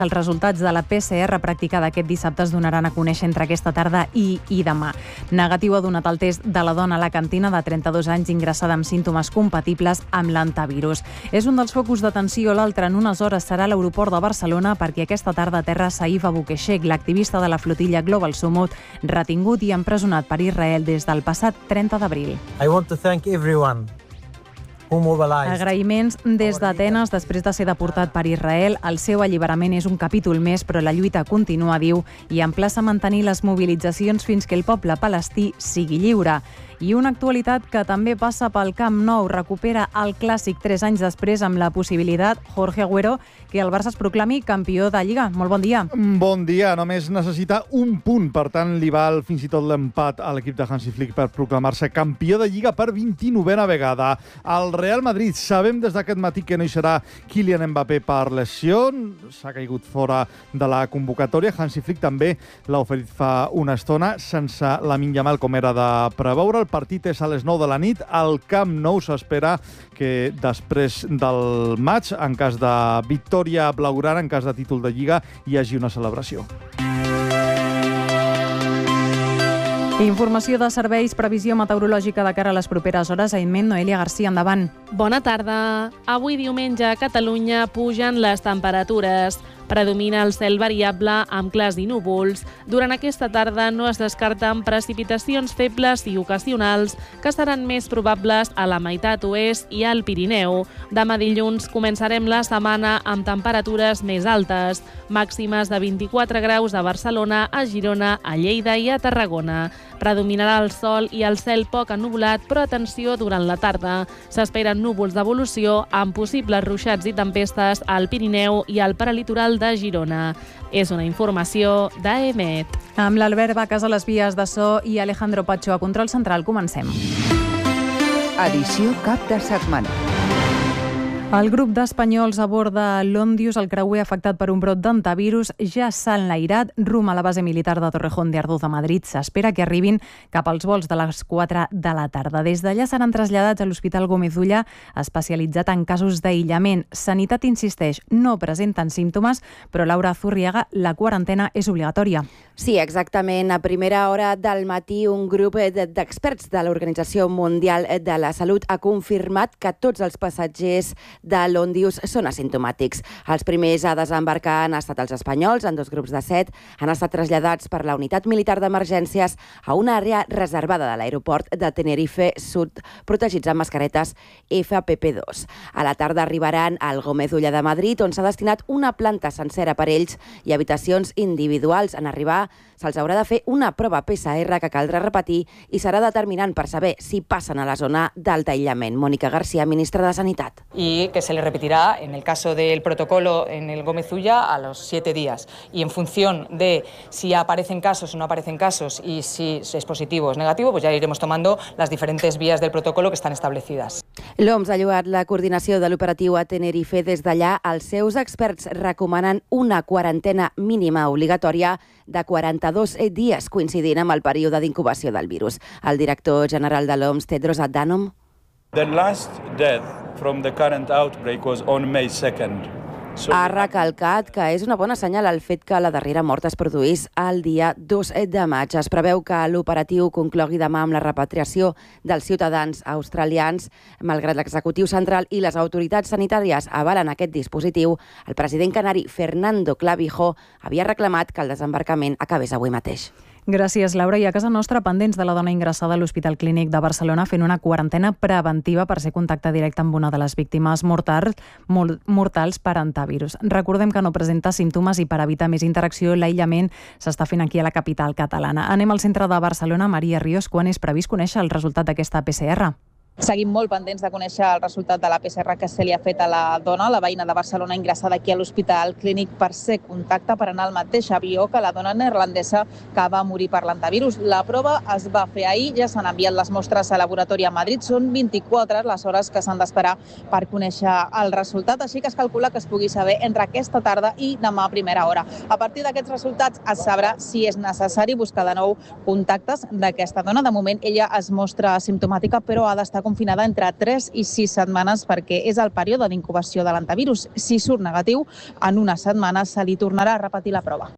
Els resultats de la PCR practicada aquest dissabte es donaran a conèixer entre aquesta tarda i demà. Negatiu ha donat el test de la dona alacantina de 32 anys ingressada amb símptomes compatibles amb l'antivirus. És un dels focus d'atenció. L'altre en unes hores serà l'aeroport de Barcelona perquè aquesta tarda aterra Saif Aboukheshek, l'activista de la flotilla Global Summit, retingut i empresonat per Israel des del passat 30 d'abril. I want to thank everyone. Agraïments des d'Atenes després de ser deportat per Israel. El seu alliberament és un capítol més, però la lluita continua, diu, i emplaça a mantenir les mobilitzacions fins que el poble palestí sigui lliure. I una actualitat que també passa pel Camp Nou. Recupera el clàssic 3 anys després amb la possibilitat, Jorge Agüero, que el Barça es proclami campió de Lliga. Molt bon dia. Bon dia. Només necessita un punt. Per tant, li val fins i tot l'empat a l'equip de Hansi Flick per proclamar-se campió de Lliga per 29a vegada. El Real Madrid, sabem des d'aquest matí que no hi serà Kylian Mbappé per lesió. S'ha caigut fora de la convocatòria. Hansi Flick també l'ha oferit fa una estona sense Lamine Yamal, com era de preveure. El partit és a les 9 de la nit. Al Camp Nou s'espera que després del maig, en cas de victòria blaugrana, en cas de títol de Lliga, hi hagi una celebració. Informació de serveis, previsió meteorològica de cara a les properes hores. Aïment, Noelia Garcia, endavant. Bona tarda. Avui diumenge a Catalunya pugen les temperatures. Predomina el cel variable amb clars i núvols. Durant aquesta tarda no es descarten precipitacions febles i ocasionals que seran més probables a la meitat oest i al Pirineu. Demà dilluns començarem la setmana amb temperatures més altes, màximes de 24 graus a Barcelona, a Girona, a Lleida i a Tarragona. Predominarà el sol i el cel poc ennuvolat, però atenció durant la tarda. S'esperen núvols d'evolució amb possibles ruixats i tempestes al Pirineu i al prelitoral de Girona. És una informació d'EMET. Amb l'Albert Vacas a les vies de so i Alejandro Pacho a control central, comencem. Edició cap de setmana. El grup d'espanyols a bord de l'Ondius, el creuer afectat per un brot d'antivirus, ja s'ha enlairat rumb a la base militar de Torrejón de Ardoz de Madrid. S'espera que arribin cap als vols de les 4 de la tarda. Des d'allà seran traslladats a l'Hospital Gómez Ulla, especialitzat en casos d'aïllament. Sanitat insisteix, no presenten símptomes, però Laura Zurriaga, la quarantena és obligatòria. Sí, exactament. A primera hora del matí, un grup d'experts de l'Organització Mundial de la Salut ha confirmat que tots els passatgers de l'Ondius són asimptomàtics. Els primers a desembarcar han estat els espanyols, en 2 grups de 7, han estat traslladats per la unitat militar d'emergències a una àrea reservada de l'aeroport de Tenerife Sud, protegits amb mascaretes FFP2. A la tarda arribaran al Gómez Ulla de Madrid, on s'ha destinat una planta sencera per ells i habitacions individuals. En arribar, se'ls haurà de fer una prova PCR que caldrà repetir i serà determinant per saber si passen a la zona d'alta aïllament. Mònica García, ministra de Sanitat. Y que se le repetirá en el caso del protocolo en el Gómez Ulla a los 7 días. Y en función de si aparecen casos o no aparecen casos y si es positivo o es negativo, pues ya iremos tomando las diferentes vías del protocolo que están establecidas. L'OMS ha llogat la coordinació de l'operatiu a Tenerife. Des d'allà, els seus experts recomanen una quarantena mínima obligatòria de 42 dies, coincidint amb el període d'incubació del virus. El director general de l'OMS, Tedros Adhanom. The last death from the current outbreak was on May 2nd. Ha recalcat que és una bona senyal el fet que la darrera mort es produís el dia 2 de maig. Es preveu que l'operatiu conclogui demà amb la repatriació dels ciutadans australians. Malgrat l'executiu central i les autoritats sanitàries avalen aquest dispositiu, el president canari Fernando Clavijo havia reclamat que el desembarcament acabés avui mateix. Gràcies, Laura. I a casa nostra, pendents de la dona ingressada a l'Hospital Clínic de Barcelona fent una quarantena preventiva per ser contacte directe amb una de les víctimes mortals per antivirus. Recordem que no presenta símptomes i per evitar més interacció, l'aïllament s'està fent aquí a la capital catalana. Anem al centre de Barcelona. Maria Ríos, quan és previst conèixer el resultat d'aquesta PCR? Seguim molt pendents de conèixer el resultat de la PCR que se li ha fet a la dona, la veïna de Barcelona ingressada aquí a l'Hospital Clínic per ser contacte per anar al mateix avió que la dona neerlandesa que va morir per l'antivirus. La prova es va fer ahir, ja s'han enviat les mostres a laboratori a Madrid. Són 24 les hores que s'han d'esperar per conèixer el resultat, així que es calcula que es pugui saber entre aquesta tarda i demà a primera hora. A partir d'aquests resultats es sabrà si és necessari buscar de nou contactes d'aquesta dona. De moment ella es mostra asimptomàtica, però ha d'estar estar confinada entre 3 i 6 setmanes perquè és el període d'incubació de l'antivirus. Si surt negatiu, en una setmana se li tornarà a repetir la prova.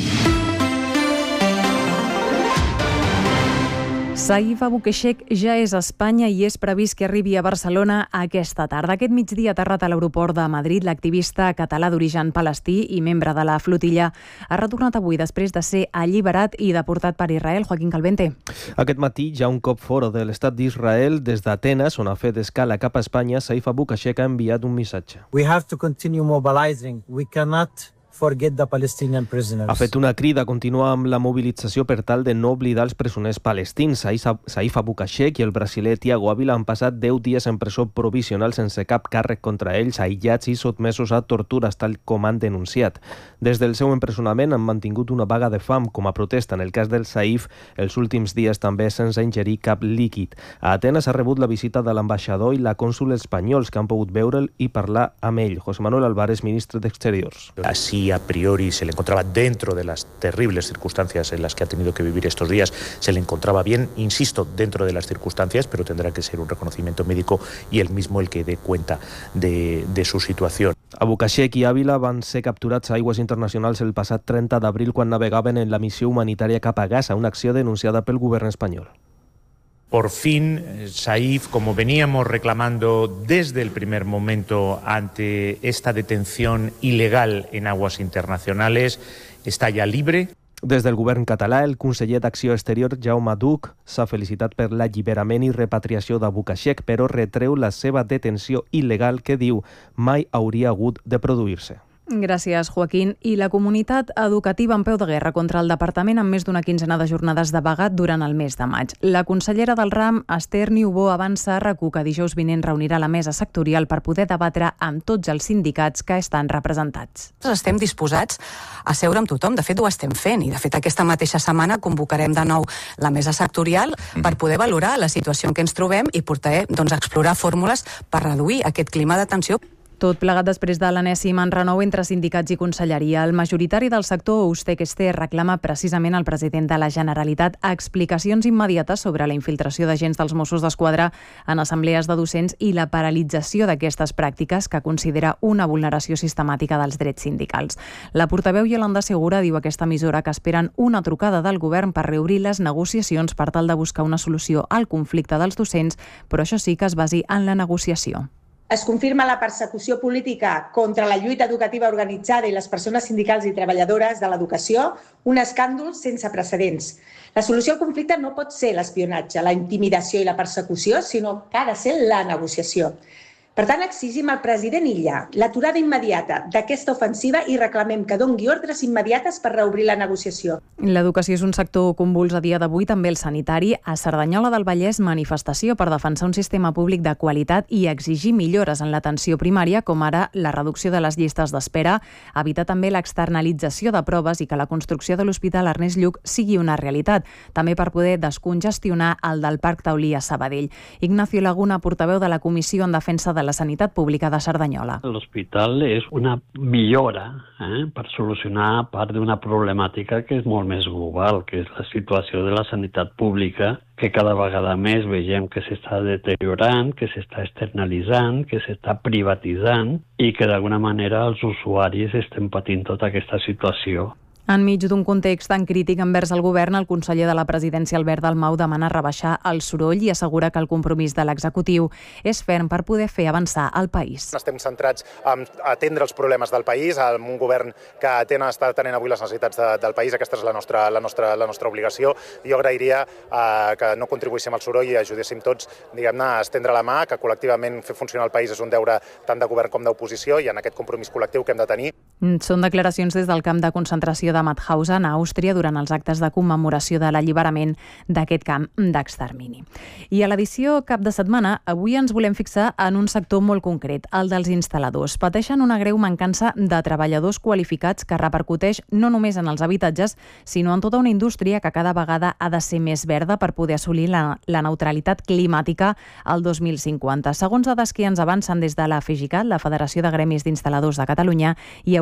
Saïf Aboukhashek ja és a Espanya i és previst que arribi a Barcelona aquesta tarda. Aquest migdia ha aterrat a l'aeroport de Madrid. L'activista català d'origen palestí i membre de la flotilla ha retornat avui després de ser alliberat i deportat per Israel. Joaquín Calvente. Aquest matí, ja un cop fora de l'estat d'Israel, des d'Atenes, on ha fet escala cap a Espanya, Saïf Aboukhashek ha enviat un missatge. We have to continue mobilizing. We cannot forget the Palestinian prisoners. Ha fet una crida a continuar amb la mobilització per tal de no oblidar els presoners palestins. Saïf Aboukhashek i el brasiler Thiago Ávila han passat 10 dies en presó provisional sense cap càrrec contra ells, aïllats i sotmesos a tortures, tal com han denunciat. Des del seu empresonament han mantingut una vaga de fam com a protesta. En el cas del Saïf, els últims dies també sense ingerir cap líquid. A Atenes ha rebut la visita de l'ambaixador i la cònsul espanyols que han pogut veure'l i parlar amb ell. José Manuel Álvarez, ministre d'Exteriors. Así a priori se le encontraba dentro de las terribles circunstancias en las que ha tenido que vivir estos días, se le encontraba bien, insisto, dentro de las circunstancias, pero tendrá que ser un reconocimiento médico y él mismo el que dé cuenta de su situación. Aboukhashek i Ávila van ser capturats a aigües internacionals el passat 30 d'abril quan navegaven en la missió humanitària cap a Gaza, una acció denunciada pel govern espanyol. Por fin, Saïf, como veníamos reclamando desde el primer momento ante esta detención ilegal en aguas internacionales, está ya libre. Des del govern català, el conseller d'Acció Exterior, Jaume Duch, s'ha felicitat per l'alliberament i repatriació d'Aboukhashek, però retreu la seva detenció il·legal que diu mai hauria hagut de produir-se. Gràcies, Joaquín. I la comunitat educativa en peu de guerra contra el departament amb més d'una quinzena de jornades de vaga durant el mes de maig. La consellera del RAM, Esther Niubó, avança a RAC1 que dijous vinent reunirà la mesa sectorial per poder debatre amb tots els sindicats que estan representats. Estem disposats a seure amb tothom. De fet, ho estem fent. I, de fet, aquesta mateixa setmana convocarem de nou la mesa sectorial per poder valorar la situació en què ens trobem i poder explorar fórmules per reduir aquest clima de tensió. Tot plegat després de l'enèsim enrenou entre sindicats i conselleria. El majoritari del sector, Ustek-ST, reclama precisament al president de la Generalitat explicacions immediates sobre la infiltració d'agents dels Mossos d'Esquadra en assemblees de docents i la paralització d'aquestes pràctiques que considera una vulneració sistemàtica dels drets sindicals. La portaveu Yolanda Segura diu a aquesta emissora que esperen una trucada del govern per reobrir les negociacions per tal de buscar una solució al conflicte dels docents, però això sí que es basi en la negociació. Es confirma la persecució política contra la lluita educativa organitzada i les persones sindicals i treballadores de l'educació, un escàndol sense precedents. La solució al conflicte no pot ser l'espionatge, la intimidació i la persecució, sinó que ha de ser la negociació. Per tant, exigim al president Illa l'aturada immediata d'aquesta ofensiva i reclamem que doni ordres immediates per reobrir la negociació. L'educació és un sector convuls a dia d'avui, també el sanitari. A Cerdanyola del Vallès, manifestació per defensar un sistema públic de qualitat i exigir millores en l'atenció primària, com ara la reducció de les llistes d'espera, evitar també l'externalització de proves i que la construcció de l'Hospital Ernest Lluch sigui una realitat, també per poder descongestionar el del Parc Taulí a Sabadell. Ignacio Laguna, portaveu de la Comissió en Defensa de la Sanitat Pública de Cerdanyola. L'hospital és una millora per solucionar part d'una problemàtica que és molt més global, que és la situació de la sanitat pública, que cada vegada més veiem que s'està deteriorant, que s'està externalitzant, que s'està privatitzant i que d'alguna manera els usuaris estem patint tota aquesta situació. Enmig d'un context tan crític envers el govern, el conseller de la Presidència, Albert Dalmau, demana rebaixar el soroll i assegura que el compromís de l'executiu és ferm per poder fer avançar el país. Estem centrats en atendre els problemes del país, amb un govern que està atenent avui les necessitats del país. Aquesta és la nostra obligació. Jo agrairia que no contribuíssim al soroll i ajudéssim tots, diguem-ne, a estendre la mà, que col·lectivament fer funcionar el país és un deure tant de govern com d'oposició i en aquest compromís col·lectiu que hem de tenir. Són declaracions des del camp de concentració de Mauthausen, a Àustria, durant els actes de commemoració de l'alliberament d'aquest camp d'extermini. I a l'edició Cap de Setmana, avui ens volem fixar en un sector molt concret, el dels instal·ladors. Pateixen una greu mancança de treballadors qualificats que repercuteix no només en els habitatges, sinó en tota una indústria que cada vegada ha de ser més verda per poder assolir la neutralitat climàtica al 2050. Segons dades que ens avancen des de la FEGICAT, la Federació de Gremis d'Instal·ladors de Catalunya, hi hauria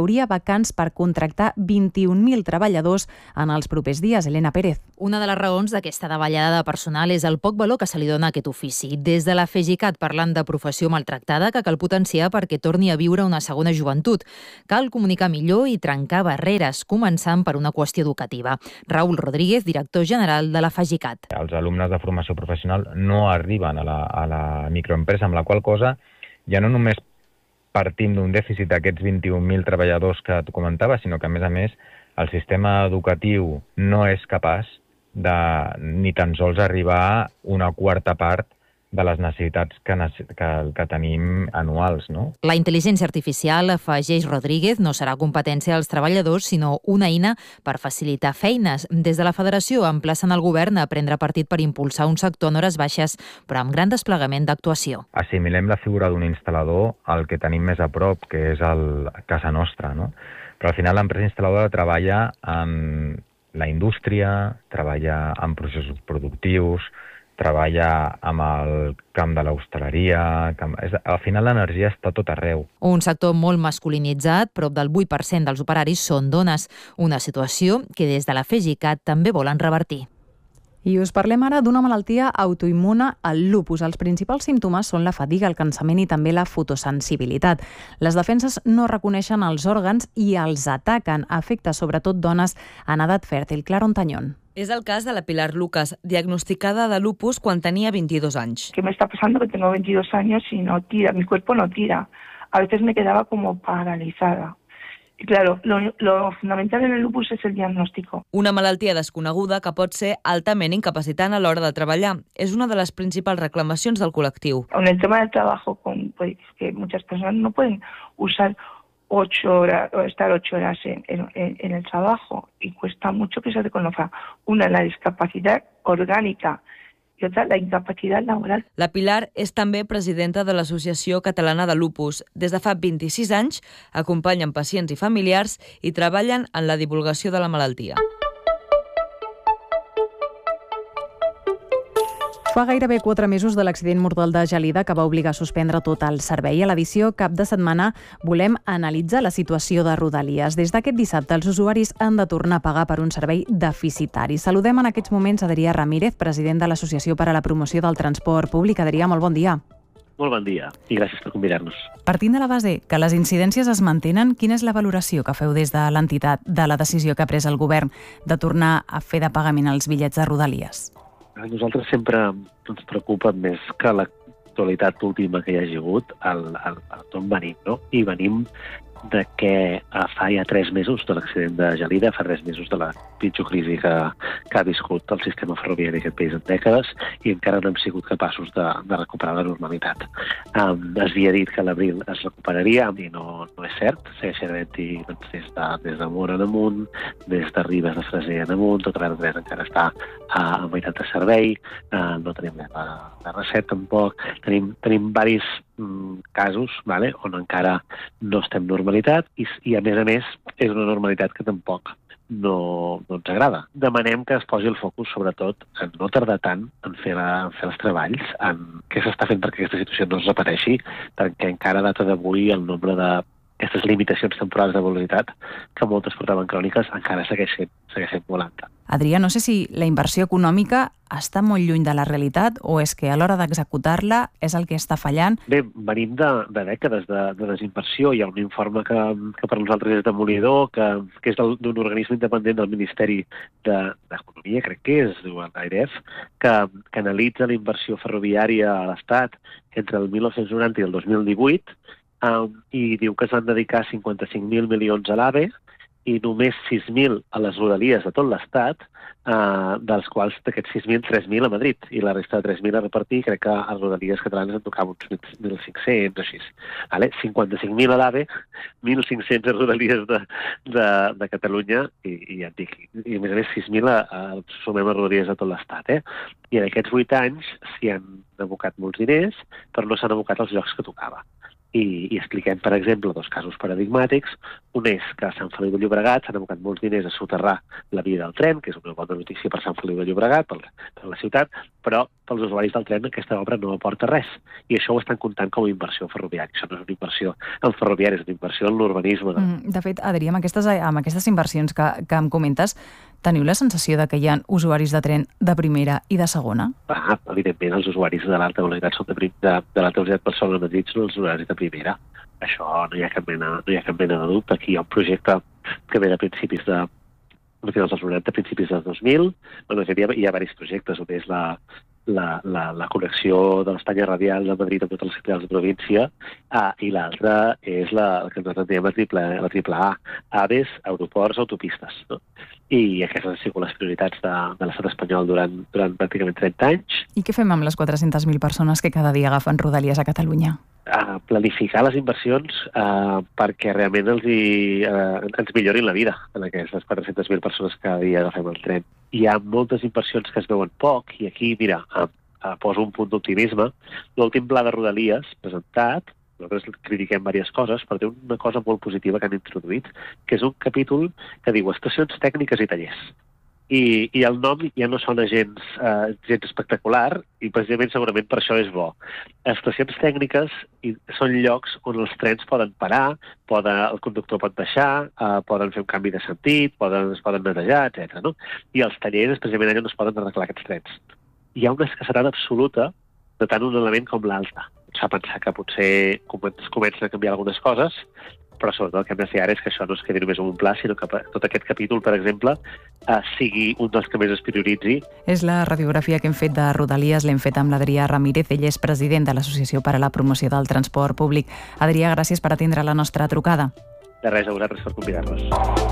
hauria vacants per contractar 21.000 treballadors en els propers dies. Elena Pérez. Una de les raons d'aquesta davallada de personal és el poc valor que se li dona a aquest ofici. Des de la FEGICAT parlant de professió maltractada que cal potenciar perquè torni a viure una segona joventut. Cal comunicar millor i trencar barreres, començant per una qüestió educativa. Raúl Rodríguez, director general de la FEGICAT. Els alumnes de formació professional no arriben a la microempresa, amb la qual cosa ja no només partim d'un dèficit d'aquests 21.000 treballadors que tu comentaves, sinó que, a més, el sistema educatiu no és capaç de ni tan sols arribar a una quarta part de les necessitats que tenim anuals, no? La intel·ligència artificial, afegeix Rodríguez, no serà competència dels treballadors, sinó una eina per facilitar feines. Des de la Federació emplacen el govern a prendre partit per impulsar un sector en hores baixes, però amb gran desplegament d'actuació. Assimilem la figura d'un instal·lador al que tenim més a prop, que és casa nostra, no? Però al final l'empresa instal·ladora treballa en la indústria, treballa en processos productius, treballa amb el camp de l'hostaleria. Al final l'energia està tot arreu. Un sector molt masculinitzat, prop del 8% dels operaris són dones, una situació que des de la FEGICAT també volen revertir. I us parlem ara d'una malaltia autoimmune, el lupus. Els principals símptomes són la fatiga, el cansament i també la fotosensibilitat. Les defenses no reconeixen els òrgans i els ataquen. Afecta sobretot dones en edat fèrtil. Clara Ontañón. Es el cas de la Pilar Lucas, diagnosticada de lupus quan tenia 22 anys. ¿Qué me está pasando? Que tengo 22 años y no tira, mi cuerpo no tira. A veces me quedaba como paralizada. Y claro, lo fundamental en el lupus es el diagnóstico. Una malaltia desconeguda que pot ser altament incapacitant a l'hora de treballar. És una de les principals reclamacions del col·lectiu. En el tema del trabajo, pues, que muchas personas no pueden usar 8 horas o estar 8 horas en el trabajo y cuesta mucho que se reconozca. Una, la discapacidad orgánica i otra, la incapacitat laboral. La Pilar és també presidenta de l'Associació Catalana de Lupus. Des de fa 26 anys acompanyen pacients i familiars i treballen en la divulgació de la malaltia. Fa gairebé 4 mesos de l'accident mortal de Gelida que va obligar a suspendre tot el servei. A l'edició Cap de Setmana volem analitzar la situació de Rodalies. Des d'aquest dissabte, els usuaris han de tornar a pagar per un servei deficitari. Saludem en aquests moments Adrià Ramírez, president de l'Associació per a la Promoció del Transport Públic. Adrià, molt bon dia. Molt bon dia i gràcies per convidar-nos. Partint de la base que les incidències es mantenen, quina és la valoració que feu des de l'entitat de la decisió que ha pres el govern de tornar a fer de pagament els bitllets de Rodalies? A nosaltres sempre ens preocupa més que l'actualitat última que hi hagi hagut, d'on venim, no? I venim de que fa ja 3 mesos de l'accident de Gelida, fa 3 mesos de la pitjor crisi que ha viscut el sistema ferroviari d'aquest país en dècades i encara no hem sigut capaços de recuperar la normalitat. Es havia dit que a l'abril es recuperaria i no és cert. Segueix havent-hi des de Móra en amunt, des de Ribes de Freser en amunt, tota l'R3 encara està a meitat de servei, no tenim la R7 tampoc. Tenim diversos casos on encara no estem normalitat i a més és una normalitat que tampoc no ens agrada. Demanem que es posi el focus sobretot en no tardar tant en fer els treballs, en què s'està fent perquè aquesta situació no es repeteixi, perquè encara a data d'avui el nombre d'aquestes limitacions temporals de velocitat que moltes portaven cròniques encara segueix sent molt alta. Adrià, no sé si la inversió econòmica està molt lluny de la realitat o és que a l'hora d'executar-la és el que està fallant? Bé, venim de dècades de desinversió. Hi ha un informe que per nosaltres és demolidor, que és d'un organisme independent del Ministeri d'Economia, crec que és, diu l'AREF, que analitza la inversió ferroviària a l'Estat entre el 1990 i el 2018 i diu que s'han dedicat 55.000 milions a l'AVE i només 6.000 a les rodalies de tot l'Estat, dels quals d'aquests 6.000, 3.000 a Madrid, i la resta de 3.000 a repartir, crec que a rodalies catalanes en tocaven uns 1.500 o així. 55.000 a l'AVE, 1.500 a rodalies de Catalunya, i ja et dic, i a més 6.000 sumem a rodalies de tot l'Estat. I en aquests 8 anys s'hi han abocat molts diners, però no s'han abocat als llocs que tocava. I expliquem, per exemple, 2 casos paradigmàtics. Un és que a Sant Feliu de Llobregat s'han abocat molts diners a soterrar la via del tren, que és una bona notícia per Sant Feliu de Llobregat, per la ciutat, però pels usuaris del tren aquesta obra no aporta res. I això ho estan comptant com a inversió ferroviària. Això no és una inversió en ferroviària, és una inversió en l'urbanisme. De fet, Adrià, amb aquestes inversions que em comentes, teniu la sensació de que hi ha usuaris de tren de primera i de segona? Evidentment, els usuaris de l'alta velocitat són de l'alta velocitat Barcelona-Madrid són els usuaris de primera. Això no hi ha cap mena de dubte. Aquí hi ha un projecte que ve de principis de finals dels 90, principis dels 2000. Bueno, hi ha diversos projectes. Un és la connexió de l'Espanya radial de Madrid amb totes les capitals de província, i l'altra és la que nosaltres diem la triple A, AVEs, aeroports, autopistes. No? I aquestes han sigut les prioritats de l'estat espanyol durant pràcticament 30 anys. I què fem amb les 400.000 persones que cada dia agafen Rodalies a Catalunya? Planificar les inversions perquè realment ens millorin la vida en aquestes 400.000 persones que cada dia agafem el tren. Hi ha moltes inversions que es veuen poc, i aquí, mira, poso un punt d'optimisme. L'últim pla de Rodalies presentat, nosaltres critiquem diverses coses, però té una cosa molt positiva que han introduït, que és un capítol que diu estacions tècniques i tallers. I el nom ja no sona gens espectacular, i precisament segurament per això és bo. Estacions tècniques són llocs on els trens poden parar, el conductor pot deixar, poden fer un canvi de sentit, es poden netejar, etc. No? I els tallers és precisament allà on es poden arreglar aquests trens. Hi ha una escassetat absoluta de tant un element com l'altre. Ens fa pensar que potser comencen a canviar algunes coses, però sobretot el que hem de fer ara és que això no es quedi només en un pla, sinó que tot aquest capítol, per exemple, sigui un dels que més es prioritzi. És la radiografia que hem fet de Rodalies, l'hem fet amb l'Adrià Ramírez, ell és president de l'Associació per a la Promoció del Transport Públic. Adrià, gràcies per atendre la nostra trucada. De res, a vosaltres per convidar-nos.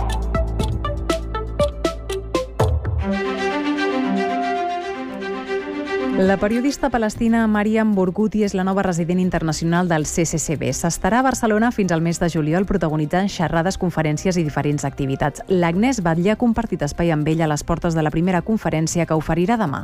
La periodista palestina Mariam Borguti és la nova resident internacional del CCCB. S'estarà a Barcelona fins al mes de juliol protagonitzant xerrades, conferències i diferents activitats. L'Agnès Batlle ha compartit espai amb ella a les portes de la primera conferència que oferirà demà.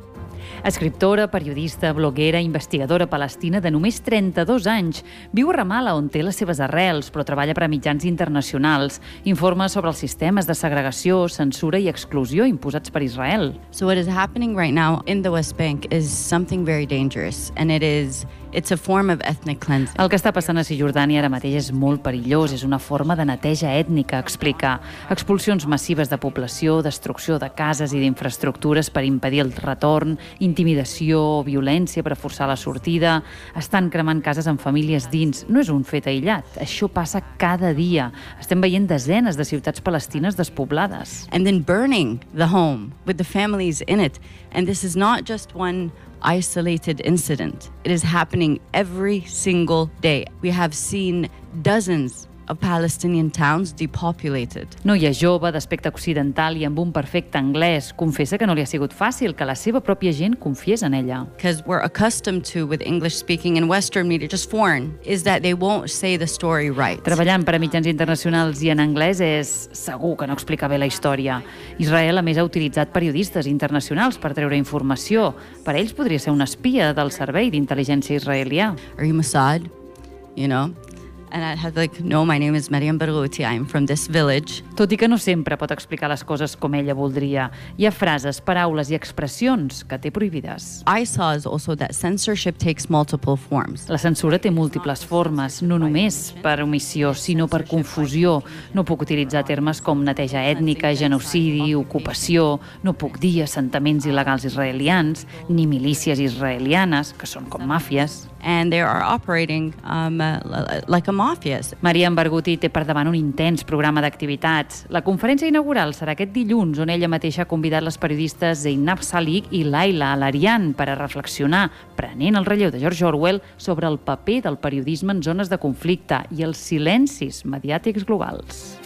Escriptora, periodista, bloguera, investigadora palestina de només 32 anys. Viu a Ramallah, on té les seves arrels, però treballa per a mitjans internacionals. Informa sobre els sistemes de segregació, censura i exclusió imposats per Israel. So what is happening right now in the West Bank is something very dangerous, and it's a form of ethnic cleansing. El que està passant a Cisjordània ara mateix és molt perillós, és una forma de neteja ètnica, explica. Expulsions massives de població, destrucció de cases i d'infraestructures per impedir el retorn, intimidació, violència per forçar la sortida. Estan cremant cases amb famílies dins. No és un fet aïllat, això passa cada dia. Estem veient desenes de ciutats palestines despoblades. And then burning the home with the families in it. And this is not just one isolated incident. It is happening every single day. We have seen dozens of Palestinian towns depopulated. Noia jove, d'aspecte occidental i amb un perfecte anglès, confessa que no li ha sigut fàcil, que la seva pròpia gent confiés en ella. Because we're accustomed to, with English speaking in Western media, just foreign, is that they won't say the story right. Treballant per a mitjans internacionals i en anglès és segur que no explica bé la història. Israel, a més, ha utilitzat periodistes internacionals per treure informació. Per ells podria ser un espia del servei d'intel·ligència israelià. Are you Mossad? You know? And I'd have no, my name is Mariam Borguti, I'm from this village. Tot i que no sempre pot explicar les coses com ella voldria. Hi ha frases, paraules i expressions que té prohibides. I saw also that censorship takes multiple forms. La censura té múltiples formes, no només per omissió, sinó per confusió. No puc utilitzar termes com neteja ètnica, genocidi, ocupació, no puc dir assentaments il·legals israelians, ni milícies israelianes, que són com màfies. And they are operating like a mafias. Mariam Borguti té per davant un intens programa d'activitats. La conferència inaugural serà aquest dilluns, on ella mateixa ha convidat les periodistes Zeinab Salik i Laila Alarian per a reflexionar, prenent el relleu de George Orwell, sobre el paper del periodisme en zones de conflicte i els silencis mediàtics globals.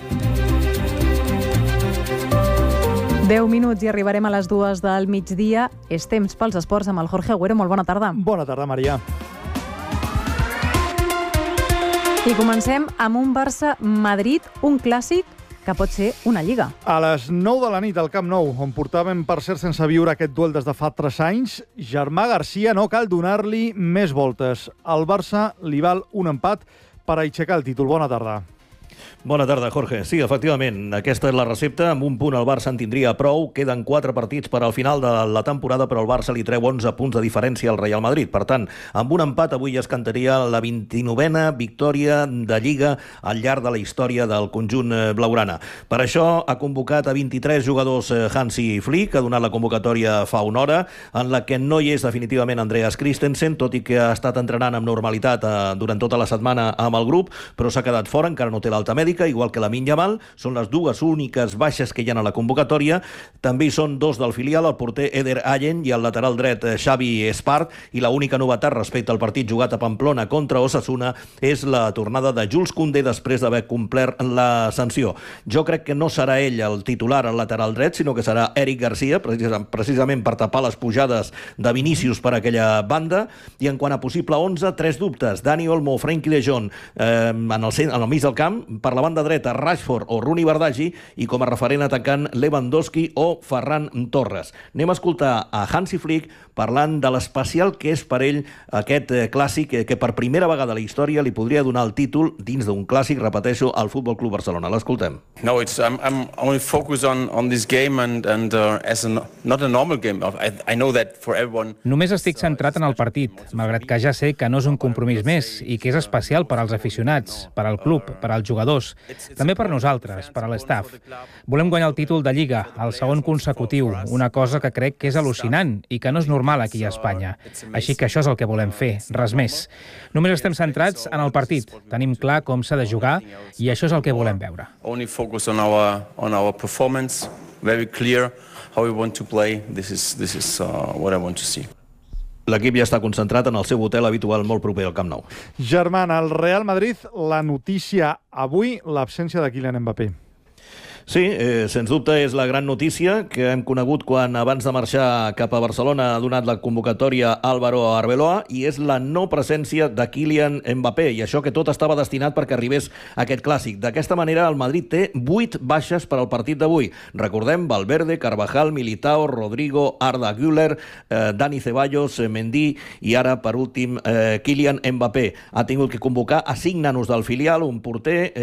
10 minuts i arribarem a les 2 del migdia. És temps pels esports amb el Jorge Agüero. Molt bona tarda. Bona tarda, Maria. I comencem amb un Barça-Madrid, un clàssic que pot ser una lliga. A les 9 de la nit al Camp Nou, on portàvem, per cert, sense viure aquest duel des de fa 3 anys, Germà Garcia no cal donar-li més voltes. Al Barça li val un empat per aixecar el títol. Bona tarda. Bona tarda, Jorge. Sí, efectivament, aquesta és la recepta. Amb un punt el Barça en tindria prou. Queden 4 partits per al final de la temporada, però el Barça li treu 11 punts de diferència al Real Madrid. Per tant, amb un empat avui es cantaria la 29a victòria de Lliga al llarg de la història del conjunt blaugrana. Per això ha convocat a 23 jugadors Hansi Flick, ha donat la convocatòria fa una hora, en la que no hi és definitivament Andreas Christensen, tot i que ha estat entrenant amb normalitat durant tota la setmana amb el grup, però s'ha quedat fora, encara no té l'alta mèdica, igual que Lamine Yamal. Són les dues úniques baixes que hi ha a la convocatòria. També hi són 2 del filial, el porter Eder Allen i el lateral dret Xavi Espart, i l'única novetat respecte al partit jugat a Pamplona contra Osasuna és la tornada de Jules Koundé després d'haver complert la sanció. Jo crec que no serà ell el titular al lateral dret, sinó que serà Eric Garcia, precisament per tapar les pujades de Vinícius per aquella banda. I en quant a possible 11, 3 dubtes: Dani Olmo, Frenkie de Jong en el mig del camp, per la banda dreta Rashford o Rooney Bardghji, i com a referent atacant Lewandowski o Ferran Torres. Anem a escoltar a Hansi Flick parlant de l'especial que és per ell aquest clàssic que per primera vegada a la història li podria donar el títol dins d'un clàssic, repeteixo, al Futbol Club Barcelona. L'escoltem. No, I'm only focused on this game and as not a normal game. I know that for everyone. Només estic centrat en el partit, malgrat que ja sé que no és un compromís més i que és especial per als aficionats, per al club, per als jugadors, també per nosaltres, per a l'estaf. Volem guanyar el títol de Lliga, el segon consecutiu, una cosa que crec que és al·lucinant i que no és normal aquí a Espanya. Així que això és el que volem fer, res més. Només estem centrats en el partit, tenim clar com s'ha de jugar i això és el que volem veure. Only focus on our performance, very clear how we want to play. This is what I want to see. L'equip ja està concentrat en el seu hotel habitual molt proper al Camp Nou. Germán, al Real Madrid, la notícia avui, l'absència de Kylian Mbappé. Sí, sens dubte és la gran notícia que hem conegut quan abans de marxar cap a Barcelona ha donat la convocatòria Álvaro Arbeloa, i és la no presència de Kylian Mbappé, i això que tot estava destinat perquè arribés aquest clàssic. D'aquesta manera el Madrid té 8 baixes per al partit d'avui. Recordem: Valverde, Carvajal, Militao, Rodrigo, Arda Güler, Dani Ceballos, Mendy i ara, per últim, Kylian Mbappé. Ha tingut que convocar a 5 nanos del filial, un porter,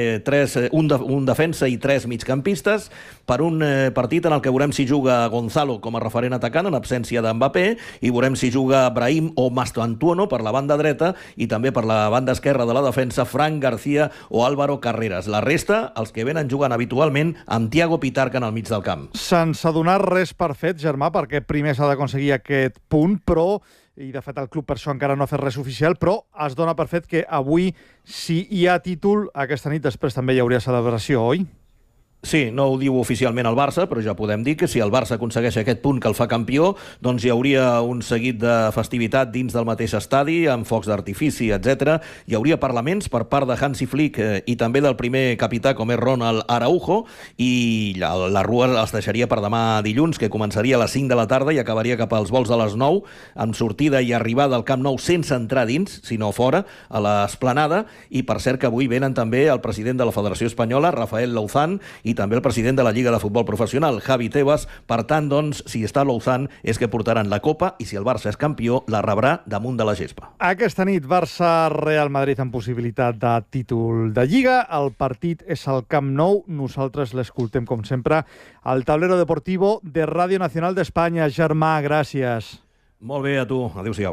un defensa i 3 migcampistes, per un partit en el que veurem si juga Gonzalo com a referent atacant en absència d'Mbappé, i veurem si juga Brahim o Mastantuono per la banda dreta, i també per la banda esquerra de la defensa Fran García o Álvaro Carreras. La resta, els que venen jugant habitualment amb Thiago Pitarca en el mig del camp. Sense donar res per fet, Germà, perquè primer s'ha d'aconseguir aquest punt, però, i de fet el club per això encara no ha fet res oficial, però es dona per fet que avui, si hi ha títol, aquesta nit després també hi hauria celebració, oi? Sí, no ho diu oficialment el Barça, però ja podem dir que si el Barça aconsegueix aquest punt que el fa campió, doncs hi hauria un seguit de festivitat dins del mateix estadi, amb focs d'artifici, etc. Hi hauria parlaments per part de Hansi Flick i també del primer capità, com és Ronald Araujo, i la rua es deixaria per demà dilluns, que començaria a les 5 de la tarda i acabaria cap als vols de les 9, amb sortida i arribada al Camp Nou sense entrar dins, sinó fora, a l'esplanada. I per cert que avui venen també el president de la Federació Espanyola, Rafael Louzán, i també el president de la Lliga de Futbol Professional, Javi Tebas. Per tant, doncs, si està Louzán, és que portaran la Copa, i si el Barça és campió, la rebrà damunt de la gespa. Aquesta nit, Barça-Real Madrid amb possibilitat de títol de Lliga. El partit és al Camp Nou. Nosaltres l'escoltem, com sempre, al Tablero Deportivo de Ràdio Nacional d'Espanya. Germà, gràcies. Molt bé, a tu. Adéu-siau.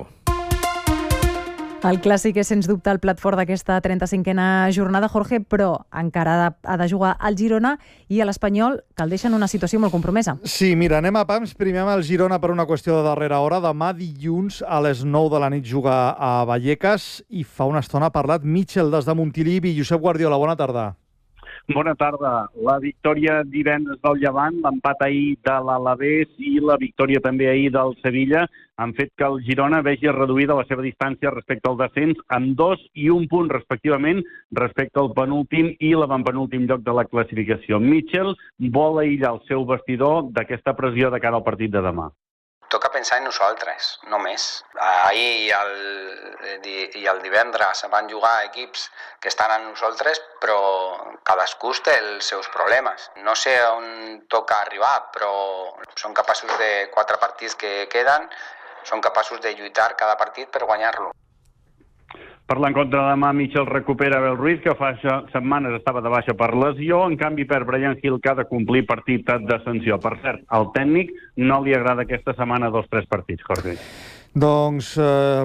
El clàssic és, sens dubte, el plat fort d'aquesta 35a jornada, Jorge, però encara ha de jugar al Girona i a l'Espanyol, que el deixa en una situació molt compromesa. Sí, mira, anem a pams. Primer amb el Girona per una qüestió de darrera hora. Demà dilluns a les 9 de la nit juga a Vallecas i fa una estona ha parlat Mitchell des de Montilivi. Josep Guardiola, bona tarda. Bona tarda. La victòria divendres del Llevant, l'empat ahir de l'Alavés i la victòria també ahir del Sevilla han fet que el Girona vegi reduïda la seva distància respecte al descens amb 2 i 1 punt, respectivament, respecte al penúltim i l'avantpenúltim lloc de la classificació. Mitchell vol aïllar el seu vestidor d'aquesta pressió de cara al partit de demà. Toca pensar en nosaltres, només. Ahir i el divendres van jugar equips que estan en nosaltres, però cadascú té els seus problemes. No sé on toca arribar, però són capaços de 4 partits que queden, són capaços de lluitar cada partit per guanyar-lo. Per l'encontre de demà, Michel recupera Abel Ruiz, que fa setmanes estava de baixa per lesió. En canvi, perd Brian Hill, que ha de complir partit de sanció. Per cert, al tècnic no li agrada aquesta setmana 2-3 partits, Jorge. Doncs,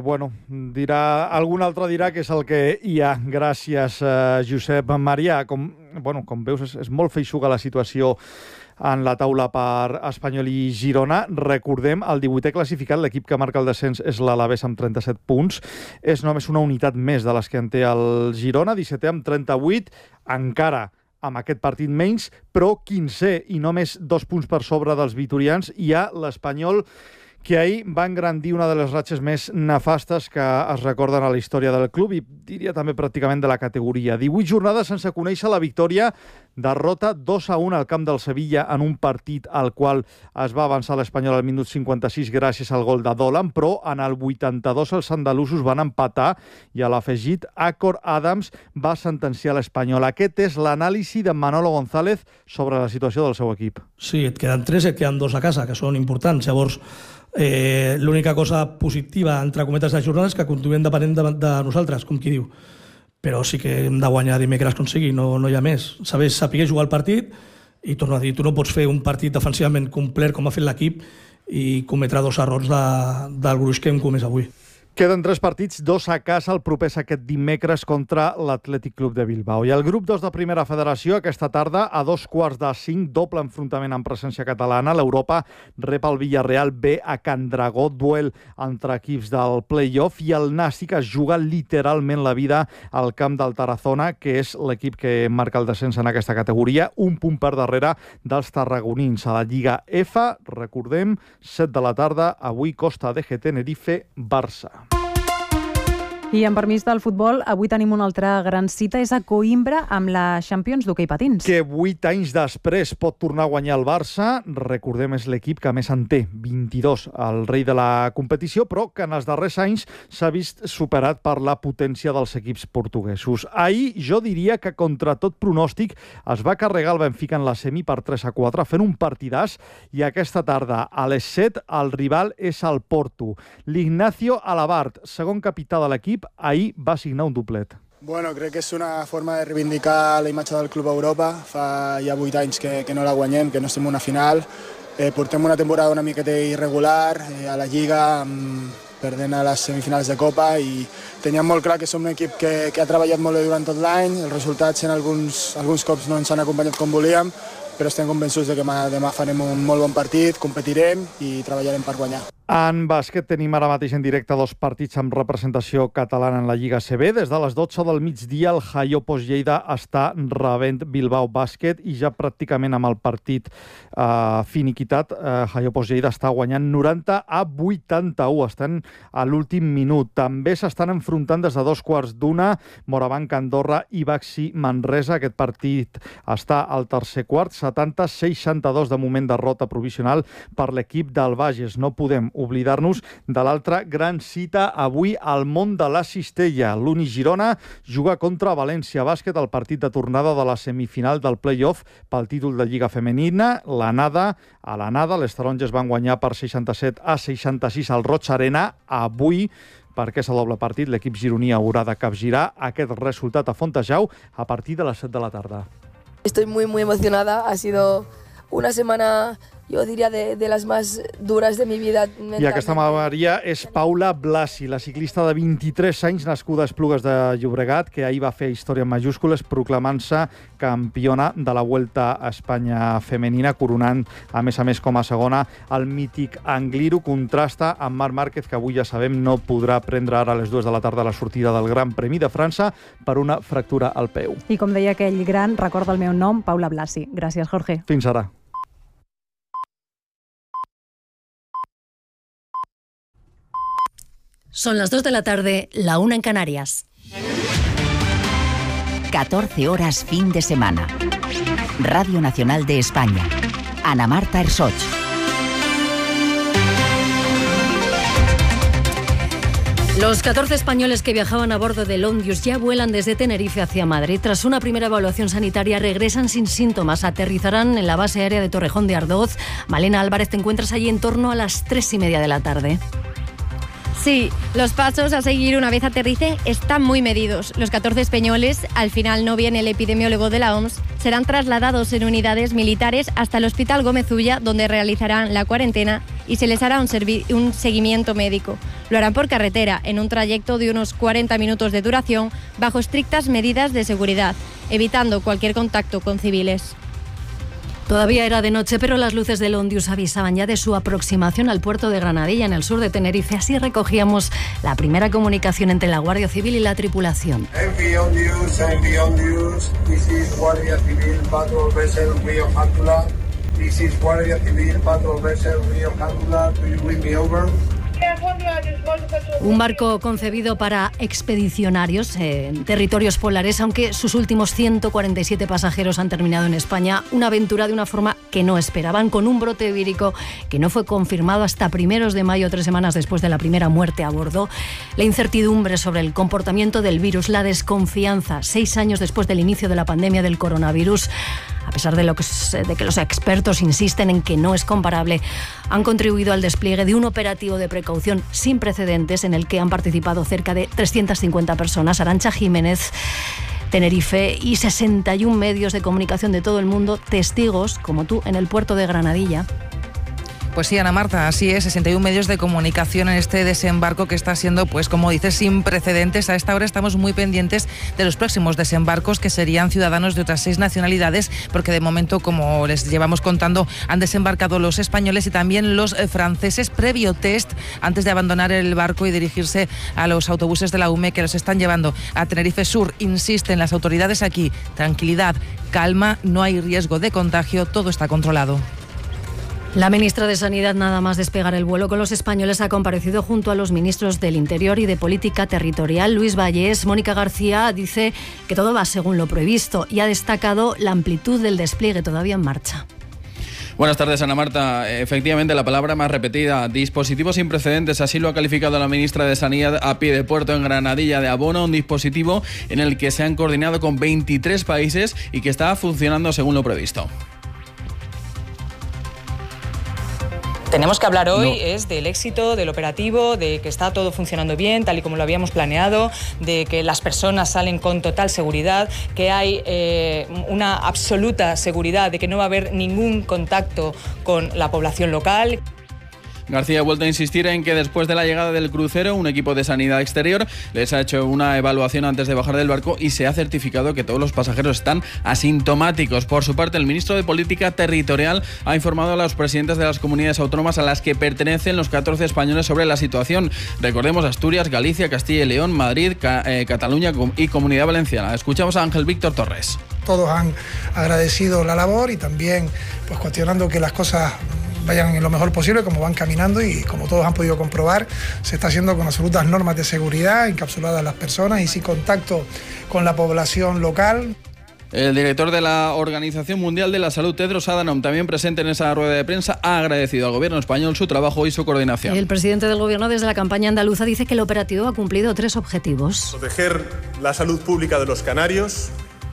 algun altre dirà que és el que hi ha. Gràcies, Josep. Maria, com veus, és molt feixuga la situació en la taula per Espanyol i Girona. Recordem, el 18è classificat, l'equip que marca el descens és l'Alavés amb 37 punts. És només una unitat més de les que en té el Girona, 17è amb 38, encara amb aquest partit menys, però 15è i només 2 punts per sobre dels vitorians. Hi ha l'Espanyol, que ahir va engrandir una de les ratxes més nefastes que es recorden a la història del club i diria també pràcticament de la categoria. 18 jornades sense conèixer la victòria, derrota 2-1 al camp del Sevilla en un partit al qual es va avançar l'Espanyol al minut 56 gràcies al gol de Dolan, però en el 82 els andalusos van empatar i a l'afegit Acor Adams va sentenciar l'Espanyol. Aquest és l'anàlisi de Manolo González sobre la situació del seu equip. Sí, et queden 3, et queden 2 a casa, que són importants. Llavors, l'única cosa positiva, entre cometes, de jornada és que continuem depenent de nosaltres, com qui diu. Però sí que hem de guanyar dimecres com sigui, no hi ha més. Saber jugar el partit i, torno a dir, tu no pots fer un partit defensivament complet com ha fet l'equip i cometre 2 errors del gruix que hem comès avui. Queden 3 partits, 2 a casa, el proper aquest dimecres contra l'Atlètic Club de Bilbao. I el grup 2 de Primera Federació, aquesta tarda, a 2:45, doble enfrontament amb presència catalana. L'Europa rep el Villarreal B a Can Dragó, duel entre equips del play-off, i el Nàstic es juga literalment la vida al camp del Tarazona, que és l'equip que marca el descens en aquesta categoria, un punt per darrere dels tarragonins. A la Lliga F, recordem, 7 de la tarda, avui Costa de Tenerife, Barça. I amb permís del futbol, avui tenim una altra gran cita, és a Coimbra amb la Champions d'hoquei patins. Que 8 anys després pot tornar a guanyar el Barça. Recordem, és l'equip que més en té, 22, el rei de la competició, però que en els darrers anys s'ha vist superat per la potència dels equips portuguesos. Ahir jo diria que contra tot pronòstic es va carregar el Benfica en la semi per 3-4, fent un partidàs, i aquesta tarda a les 7 el rival és el Porto. L'Ignacio Alabart, segon capità de l'equip, ahir va signar un doblet. Bueno, crec que és una forma de reivindicar la imatge del club a Europa. Fa ja 8 anys que no la guanyem, que no estem en una final. Portem una temporada una miqueta irregular, a la Lliga, perdent a les semifinals de Copa, i teníem molt clar que som un equip que ha treballat molt bé durant tot l'any. Els resultats en alguns cops no ens han acompanyat com volíem, però estem convençuts de que demà farem un molt bon partit, competirem i treballarem per guanyar. En bàsquet tenim ara mateix en directe 2 partits amb representació catalana en la Lliga CB. Des de les 12 del migdia el Jaiopos Lleida està rebent Bilbao Bàsquet i ja pràcticament amb el partit finiquitat, Jaiopos Lleida està guanyant 90-81. Estan a l'últim minut. També s'estan enfrontant des de 2:15 Morabanc Andorra i Baxi Manresa. Aquest partit està al tercer quart, 70-62 de moment, derrota provisional per l'equip del Bages. No podem oblidar-nos de l'altra gran cita avui al món de la cistella. L'Uni Girona juga contra València Bàsquet al partit de tornada de la semifinal del play-off pel títol de Lliga Femenina. A l'anada, les taronges van guanyar per 67-66 al Roig Arena. Avui, perquè és el doble partit, l'equip gironí haurà de capgirar aquest resultat a Fontejau a partir de les 7 de la tarda. Estoy muy emocionada. Ha sido una semana, yo diría, de las más duras de mi vida. I aquesta Maria és Paula Blasi, la ciclista de 23 anys nascuda a Esplugues de Llobregat, que ahir va fer història en majúscules proclamant-se campiona de la Vuelta a Espanya femenina, coronant, a més com a segona, el mític Angliru. Contrasta amb Marc Márquez, que avui ja sabem no podrà prendre ara a les 2 de la tarda la sortida del Gran Premi de França per una fractura al peu. I com deia aquell gran, recorda el meu nom, Paula Blasi. Gràcies, Jorge. Fins ara. Son las 2 de la tarde, la 1 en Canarias. 14 horas fin de semana. Radio Nacional de España. Ana Marta Ersoch. Los 14 españoles que viajaban a bordo del Ondius ya vuelan desde Tenerife hacia Madrid. Tras una primera evaluación sanitaria, regresan sin síntomas. Aterrizarán en la base aérea de Torrejón de Ardoz. Malena Álvarez, te encuentras allí en torno a las 3:30 de la tarde. Sí, los pasos a seguir una vez aterrice están muy medidos. Los 14 españoles, al final no viene el epidemiólogo de la OMS, serán trasladados en unidades militares hasta el Hospital Gómez Ulla, donde realizarán la cuarentena y se les hará un seguimiento médico. Lo harán por carretera, en un trayecto de unos 40 minutos de duración, bajo estrictas medidas de seguridad, evitando cualquier contacto con civiles. Todavía era de noche, pero las luces del Ondius avisaban ya de su aproximación al puerto de Granadilla, en el sur de Tenerife. Así recogíamos la primera comunicación entre la Guardia Civil y la tripulación. MV Ondius, this is Guardia Civil Patrol Vessel Rio Jántula. This is Guardia Civil Patrol Vessel Rio Jántula. Do you read me over? Un barco concebido para expedicionarios en territorios polares, aunque sus últimos 147 pasajeros han terminado en España. Una aventura de una forma que no esperaban, con un brote vírico que no fue confirmado hasta primeros de mayo, 3 semanas después de la primera muerte a bordo. La incertidumbre sobre el comportamiento del virus, la desconfianza, 6 años después del inicio de la pandemia del coronavirus, a pesar de que los expertos insisten en que no es comparable, han contribuido al despliegue de un operativo de precaución sin precedentes en el que han participado cerca de 350 personas. Arantxa Jiménez, Tenerife, y 61 medios de comunicación de todo el mundo, testigos, como tú, en el puerto de Granadilla. Pues sí, Ana Marta, así es, 61 medios de comunicación en este desembarco que está siendo, pues como dices, sin precedentes. A esta hora estamos muy pendientes de los próximos desembarcos, que serían ciudadanos de otras 6 nacionalidades, porque de momento, como les llevamos contando, han desembarcado los españoles y también los franceses, previo test antes de abandonar el barco y dirigirse a los autobuses de la UME que los están llevando a Tenerife Sur. Insisten las autoridades aquí, tranquilidad, calma, no hay riesgo de contagio, todo está controlado. La ministra de Sanidad, nada más despegar el vuelo con los españoles, ha comparecido junto a los ministros del Interior y de Política Territorial, Luis Vallés. Mónica García dice que todo va según lo previsto y ha destacado la amplitud del despliegue todavía en marcha. Buenas tardes, Ana Marta. Efectivamente, la palabra más repetida, dispositivo sin precedentes, así lo ha calificado la ministra de Sanidad a pie de puerto en Granadilla de Abona, un dispositivo en el que se han coordinado con 23 países y que está funcionando según lo previsto. Tenemos que hablar hoy es del éxito del operativo, de que está todo funcionando bien, tal y como lo habíamos planeado, de que las personas salen con total seguridad, que hay una absoluta seguridad de que no va a haber ningún contacto con la población local. García ha vuelto a insistir en que después de la llegada del crucero, un equipo de sanidad exterior les ha hecho una evaluación antes de bajar del barco y se ha certificado que todos los pasajeros están asintomáticos. Por su parte, el ministro de Política Territorial ha informado a los presidentes de las comunidades autónomas a las que pertenecen los 14 españoles sobre la situación. Recordemos Asturias, Galicia, Castilla y León, Madrid, Cataluña y Comunidad Valenciana. Escuchamos a Ángel Víctor Torres. Todos han agradecido la labor y también pues cuestionando que las cosas vayan en lo mejor posible, como van caminando, y como todos han podido comprobar, se está haciendo con absolutas normas de seguridad, encapsuladas las personas y sin contacto con la población local. El director de la Organización Mundial de la Salud, Tedros Adhanom, también presente en esa rueda de prensa, ha agradecido al gobierno español su trabajo y su coordinación. El presidente del gobierno, desde la campaña andaluza, dice que el operativo ha cumplido 3 objetivos. Proteger la salud pública de los canarios,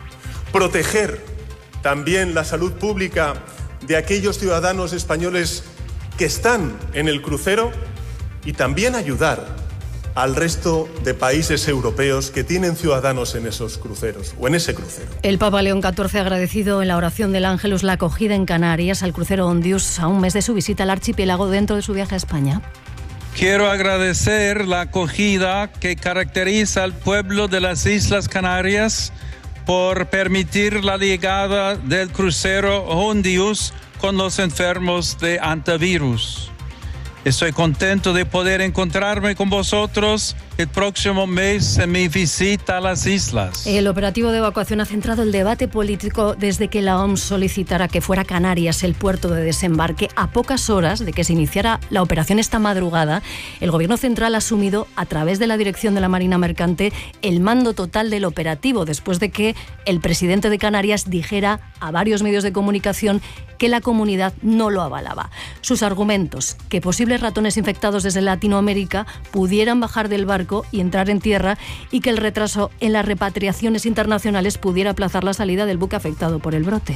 proteger también la salud pública de aquellos ciudadanos españoles que están en el crucero y también ayudar al resto de países europeos que tienen ciudadanos en esos cruceros o en ese crucero. El Papa León XIV ha agradecido en la oración del Ángelus la acogida en Canarias al crucero Ondius a un mes de su visita al archipiélago dentro de su viaje a España. Quiero agradecer la acogida que caracteriza al pueblo de las Islas Canarias por permitir la llegada del crucero Ondius con los enfermos de antivirus. Estoy contento de poder encontrarme con vosotros el próximo mes en mi visita a las islas. El operativo de evacuación ha centrado el debate político desde que la OMS solicitara que fuera Canarias el puerto de desembarque. A pocas horas de que se iniciara la operación esta madrugada, el Gobierno central ha asumido, a través de la Dirección de la Marina Mercante, el mando total del operativo, después de que el presidente de Canarias dijera a varios medios de comunicación que la comunidad no lo avalaba. Sus argumentos, que posibles ratones infectados desde Latinoamérica pudieran bajar del barco y entrar en tierra, y que el retraso en las repatriaciones internacionales pudiera aplazar la salida del buque afectado por el brote.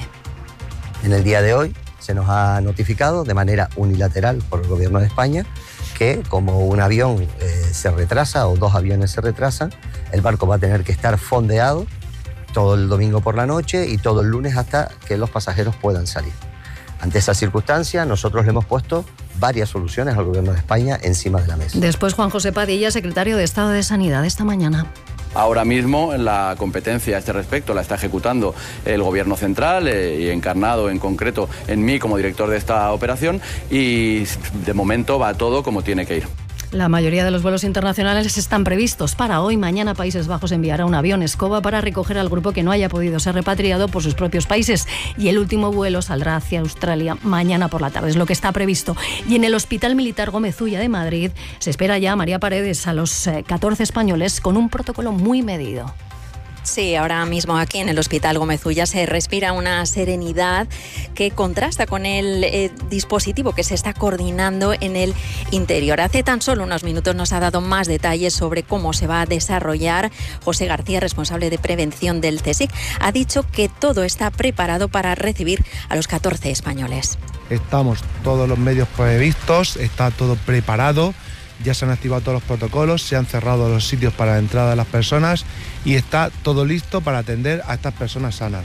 En el día de hoy se nos ha notificado de manera unilateral por el Gobierno de España que, como un avión se retrasa o 2 aviones se retrasan, el barco va a tener que estar fondeado todo el domingo por la noche y todo el lunes hasta que los pasajeros puedan salir. Ante esa circunstancia, nosotros le hemos puesto varias soluciones al Gobierno de España encima de la mesa. Después, Juan José Padilla, secretario de Estado de Sanidad, esta mañana. Ahora mismo la competencia a este respecto la está ejecutando el Gobierno central y encarnado en concreto en mí como director de esta operación, y de momento va todo como tiene que ir. La mayoría de los vuelos internacionales están previstos para hoy. Mañana Países Bajos enviará un avión escoba para recoger al grupo que no haya podido ser repatriado por sus propios países. Y el último vuelo saldrá hacia Australia mañana por la tarde. Es lo que está previsto. Y en el Hospital Militar Gómez Ulla de Madrid se espera ya, María Paredes, a los 14 españoles con un protocolo muy medido. Sí, ahora mismo aquí en el Hospital Gómez Ulla se respira una serenidad que contrasta con el dispositivo que se está coordinando en el interior. Hace tan solo unos minutos nos ha dado más detalles sobre cómo se va a desarrollar. José García, responsable de prevención del CSIC, ha dicho que todo está preparado para recibir a los 14 españoles. Estamos todos los medios previstos, está todo preparado. Ya se han activado todos los protocolos, se han cerrado los sitios para la entrada de las personas y está todo listo para atender a estas personas sanas.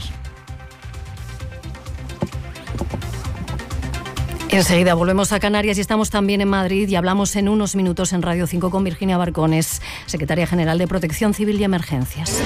Enseguida volvemos a Canarias y estamos también en Madrid y hablamos en unos minutos en Radio 5 con Virginia Barcones, secretaria general de Protección Civil y Emergencias.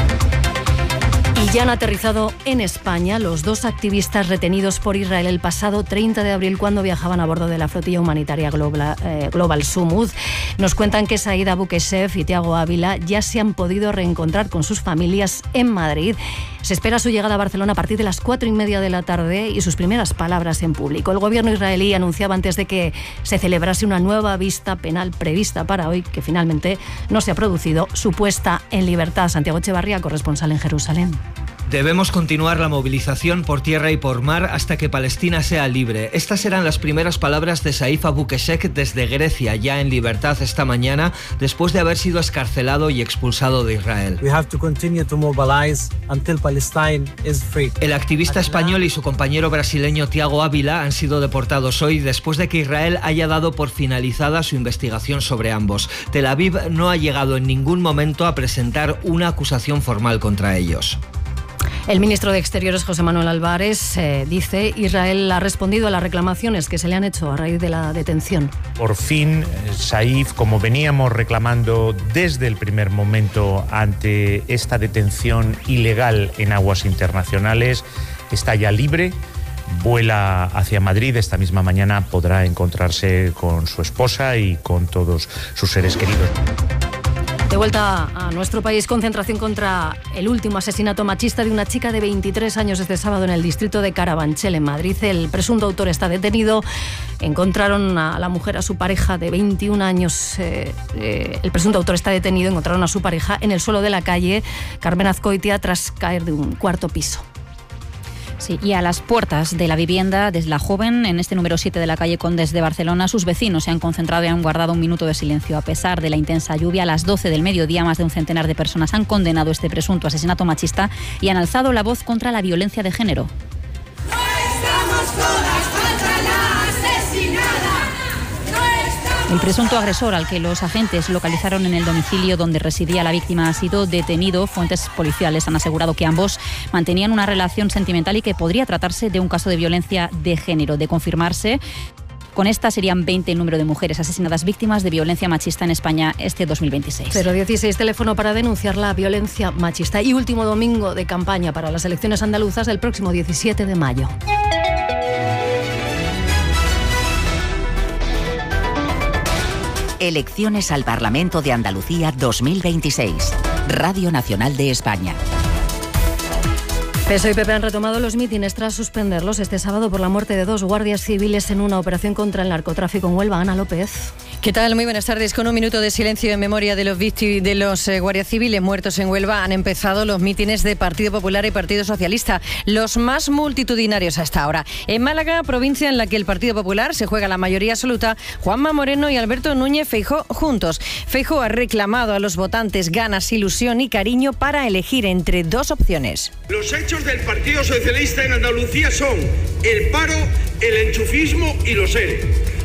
Y ya han aterrizado en España los 2 activistas retenidos por Israel el pasado 30 de abril cuando viajaban a bordo de la flotilla humanitaria Global Sumud. Nos cuentan que Said Abu Keshef y Tiago Ávila ya se han podido reencontrar con sus familias en Madrid. Se espera su llegada a Barcelona a partir de las 4:30 de la tarde y sus primeras palabras en público. El gobierno israelí anunciaba antes de que se celebrase una nueva vista penal prevista para hoy, que finalmente no se ha producido, su puesta en libertad. Santiago Echevarría, corresponsal en Jerusalén. Debemos continuar la movilización por tierra y por mar hasta que Palestina sea libre. Estas eran las primeras palabras de Saif Abu Keshef desde Grecia, ya en libertad esta mañana, después de haber sido escarcelado y expulsado de Israel. El activista español y su compañero brasileño Tiago Ávila han sido deportados hoy después de que Israel haya dado por finalizada su investigación sobre ambos. Tel Aviv no ha llegado en ningún momento a presentar una acusación formal contra ellos. El ministro de Exteriores, José Manuel Álvarez, dice Israel ha respondido a las reclamaciones que se le han hecho a raíz de la detención. Por fin, Saif, como veníamos reclamando desde el primer momento ante esta detención ilegal en aguas internacionales, está ya libre. Vuela hacia Madrid. Esta misma mañana podrá encontrarse con su esposa y con todos sus seres queridos. De vuelta a nuestro país, concentración contra el último asesinato machista de una chica de 23 años este sábado en el distrito de Carabanchel, en Madrid. El presunto autor está detenido. Encontraron a la mujer, a su pareja de 21 años. El presunto autor está detenido. Encontraron a su pareja en el suelo de la calle Carmen Azcoitia tras caer de un 4º piso. Sí, y a las puertas de la vivienda de la joven, en este número 7 de la calle Condes de Barcelona, sus vecinos se han concentrado y han guardado un minuto de silencio. A pesar de la intensa lluvia, a las 12 del mediodía, más de un centenar de personas han condenado este presunto asesinato machista y han alzado la voz contra la violencia de género. No estamos todas contra la asesinada. El presunto agresor, al que los agentes localizaron en el domicilio donde residía la víctima, ha sido detenido. Fuentes policiales han asegurado que ambos mantenían una relación sentimental y que podría tratarse de un caso de violencia de género. De confirmarse, con esta serían 20 el número de mujeres asesinadas víctimas de violencia machista en España este 2026. 016, teléfono para denunciar la violencia machista. Y último domingo de campaña para las elecciones andaluzas del próximo 17 de mayo. Elecciones al Parlamento de Andalucía 2026. Radio Nacional de España. PSOE y PP han retomado los mítines tras suspenderlos este sábado por la muerte de 2 guardias civiles en una operación contra el narcotráfico en Huelva. Ana López. ¿Qué tal? Muy buenas tardes. Con un minuto de silencio en memoria de los guardias civiles muertos en Huelva, han empezado los mítines de Partido Popular y Partido Socialista, los más multitudinarios hasta ahora. En Málaga, provincia en la que el Partido Popular se juega la mayoría absoluta, Juanma Moreno y Alberto Núñez Feijóo juntos. Feijóo ha reclamado a los votantes ganas, ilusión y cariño para elegir entre 2 opciones. Los hechos del Partido Socialista en Andalucía son el paro, el enchufismo y los ERE.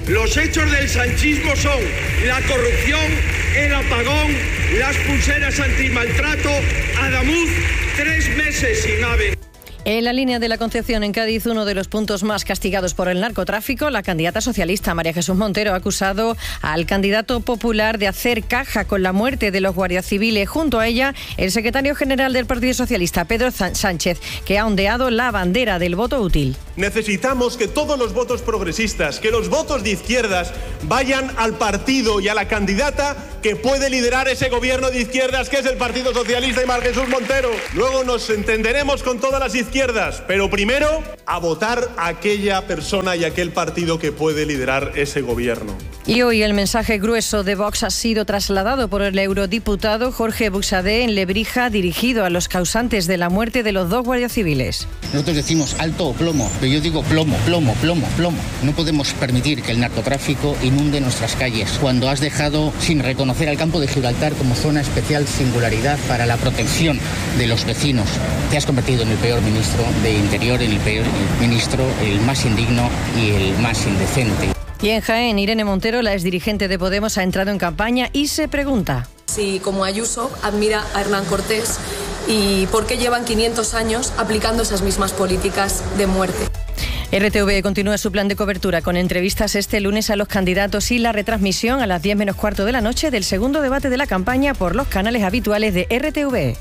Los hechos del sanchismo son la corrupción, el apagón, las pulseras antimaltrato, Adamuz, 3 meses sin AVE. En la línea de la Concepción, en Cádiz, uno de los puntos más castigados por el narcotráfico, la candidata socialista María Jesús Montero ha acusado al candidato popular de hacer caja con la muerte de los guardias civiles. Junto a ella, el secretario general del Partido Socialista, Pedro Sánchez, que ha ondeado la bandera del voto útil. Necesitamos que todos los votos progresistas, que los votos de izquierdas vayan al partido y a la candidata que puede liderar ese gobierno de izquierdas, que es el Partido Socialista y María Jesús Montero. Luego nos entenderemos con todas las izquierdas, pero primero a votar a aquella persona y aquel partido que puede liderar ese gobierno. Y hoy el mensaje grueso de Vox ha sido trasladado por el eurodiputado Jorge Buxadé en Lebrija, dirigido a los causantes de la muerte de los 2 guardias civiles. Nosotros decimos alto o plomo, pero yo digo plomo, plomo, plomo, plomo. No podemos permitir que el narcotráfico inunde nuestras calles cuando has dejado sin reconocer al campo de Gibraltar como zona especial singularidad para la protección de los vecinos. Te has convertido en el peor ministro de Interior, en el peor ministro, el más indigno y el más indecente. Y en Jaén, Irene Montero, la exdirigente de Podemos, ha entrado en campaña y se pregunta si, como Ayuso, admira a Hernán Cortés y por qué llevan 500 años aplicando esas mismas políticas de muerte. RTV continúa su plan de cobertura con entrevistas este lunes a los candidatos y la retransmisión a las 10 menos cuarto de la noche del segundo debate de la campaña por los canales habituales de RTV.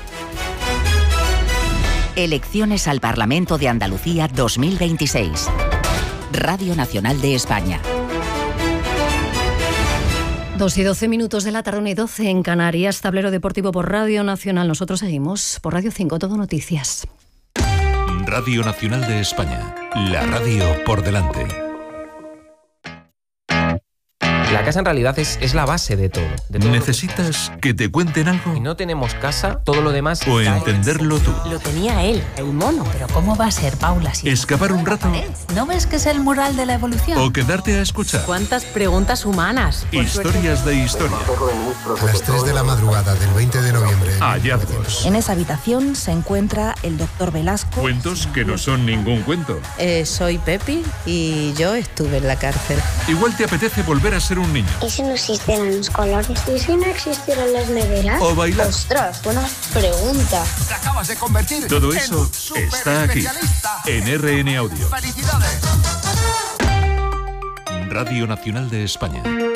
Elecciones al Parlamento de Andalucía 2026. Radio Nacional de España. 2:12 de la tarde, 1:12 en Canarias. Tablero deportivo por Radio Nacional. Nosotros seguimos por Radio 5, Todo Noticias. Radio Nacional de España. La radio por delante. La casa en realidad es la base de todo. ¿Necesitas que te cuenten algo? Si no tenemos casa, todo lo demás... ¿O entenderlo tú? Lo tenía él, el mono. Pero ¿cómo va a ser, Paula? Si ¿escapar un rato? ¿No ves que es el mural de la evolución? ¿O quedarte a escuchar? ¿Cuántas preguntas humanas? Historias de historia. A las 3 de la madrugada del 20 de noviembre. Hallazgos. En esa habitación se encuentra el doctor Velasco. Cuentos que no son ningún cuento. Soy Pepi y yo estuve en la cárcel. Igual te apetece volver a ser un niño. ¿Y si no existieran los colores? ¿Y si no existieran las neveras? O bailar. ¡Ostras, buena pregunta! Te acabas de convertir. Todo eso está aquí, en RN Audio. ¡Felicidades! Radio Nacional de España.